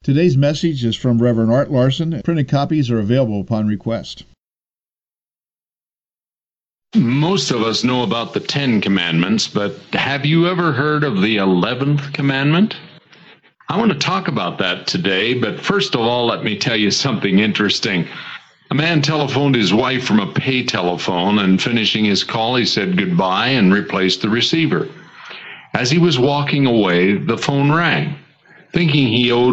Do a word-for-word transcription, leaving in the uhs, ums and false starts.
Today's message is from Reverend Art Larson. Printed copies are available upon request. Most of us know about the Ten Commandments, but have you ever heard of the eleventh commandment? I want to talk about that today, but first of all, let me tell you something interesting. A man telephoned his wife from a pay telephone, and finishing his call, he said goodbye and replaced the receiver. As he was walking away, the phone rang. Thinking he owed